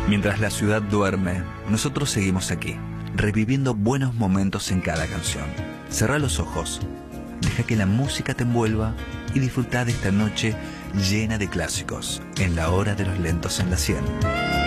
Mientras la ciudad duerme, nosotros seguimos aquí, reviviendo buenos momentos en cada canción. Cerrá los ojos, deja que la música te envuelva y disfrutá de esta noche llena de clásicos en la hora de los lentos en la 100.